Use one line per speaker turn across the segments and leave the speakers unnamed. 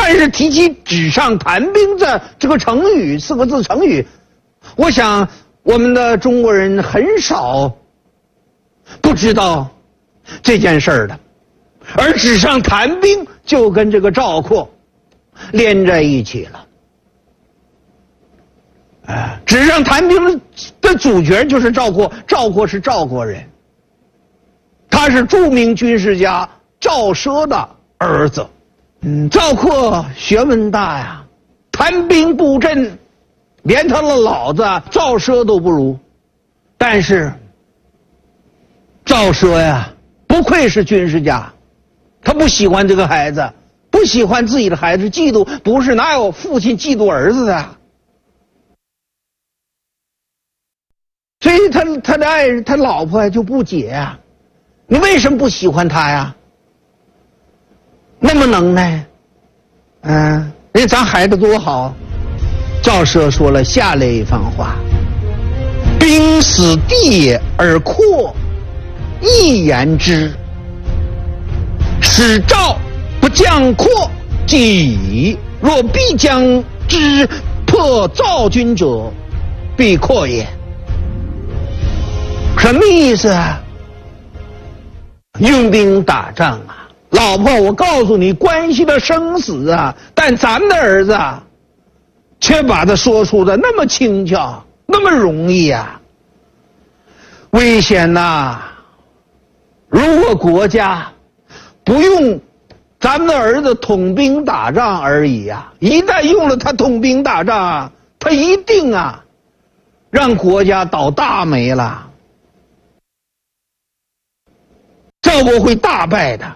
但是提起纸上谈兵这个成语4个字成语，我想我们的中国人很少不知道这件事儿的。而纸上谈兵就跟这个赵括连在一起了。纸上谈兵的主角就是赵括，赵括是赵国人，他是著名军事家赵奢的儿子。赵括学问大呀，谈兵布阵连他的老子赵奢都不如。但是赵奢呀，不愧是军事家，他不喜欢这个孩子，不喜欢自己的孩子，嫉妒不是，哪有父亲嫉妒儿子的？所以他的爱人，他老婆就不解啊，你为什么不喜欢他呀？那么能耐，咱孩子多好。赵奢说了下列一番话：兵死地也，而括亦言之。使赵不将括，即矣。若必将之破赵军者，必括也。什么意思啊？用兵打仗啊，老婆，我告诉你，关系到生死啊，但咱们的儿子啊，却把他说出的那么轻巧，那么容易啊，危险呐！如果国家不用咱们的儿子统兵打仗而已啊，一旦用了他统兵打仗啊，他一定啊让国家倒大霉了，赵国会大败的。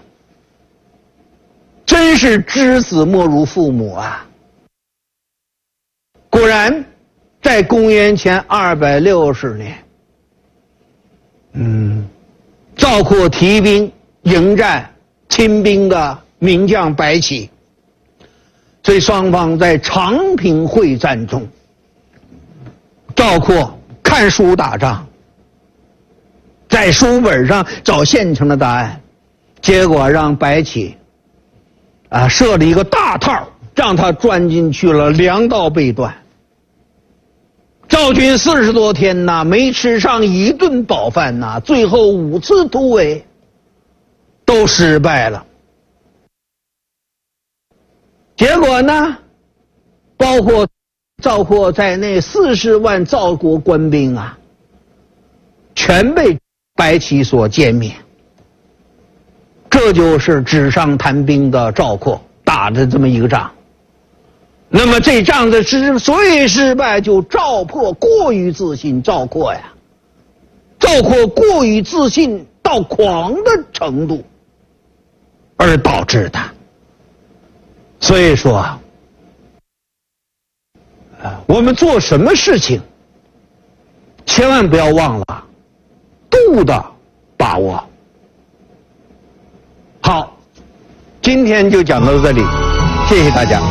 真是知子莫如父母啊！果然，在公元前260年，赵括提兵迎战亲兵的名将白起，所以双方在长平会战中，赵括看书打仗，在书本上找现成的答案，结果让白起设了一个大套，让他钻进去了，2道被断。赵军40多天呐，没吃上一顿饱饭呐，最后5次突围都失败了。结果呢，包括赵括在内40万赵国官兵啊，全被白起所歼灭。这就是纸上谈兵的赵括打的这么一个仗。那么这仗的所以失败，就赵括过于自信，赵括过于自信到狂的程度而导致的。所以说我们做什么事情千万不要忘了度的把握。好，今天就讲到这里，谢谢大家。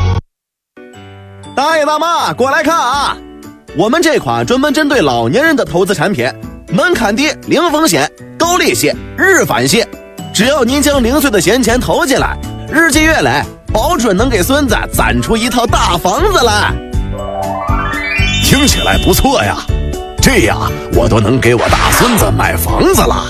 大爷大妈过来看啊，我们这款专门针对老年人的投资产品，门槛低，零风险，高利息，日返息。只要您将零碎的闲钱投进来，日积月累，保准能给孙子攒出一套大房子来。
听起来不错呀，这样我都能给我大孙子买房子了。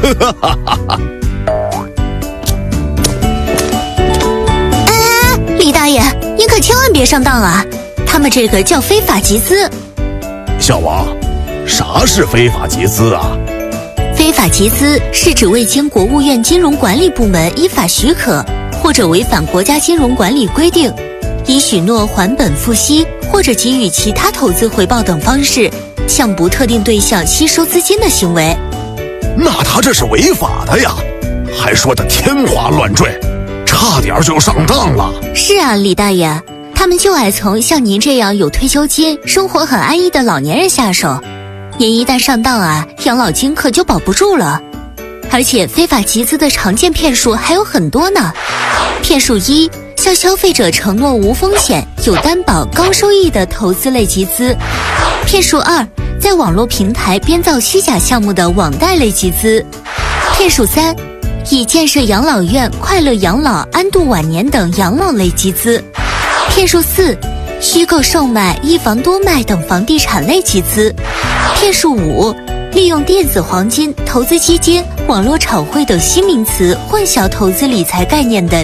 李大爷，您可千万别上当啊！他们这个叫非法集资。
小王，啥是非法集资啊？
非法集资是指未经国务院金融管理部门依法许可，或者违反国家金融管理规定，以许诺还本付息或者给予其他投资回报等方式，向不特定对象吸收资金的行为。
那他这是违法的呀，还说得天花乱坠，差点就上当了。
是啊，李大爷，他们就爱从像您这样有退休金、生活很安逸的老年人下手。您一旦上当啊，养老金可就保不住了。而且非法集资的常见骗术还有很多呢。骗术1，向消费者承诺无风险、有担保、高收益的投资类集资。骗术2，在网络平台编造虚假项目的网贷类集资。骗术3， 以建设养老院、快乐养老、安度晚年等养老类集资。骗术4，虚构售卖、一房多卖等房地产类集资。骗术5，利用电子黄金、投资基金、网络炒汇等新名词混淆投资理财概念的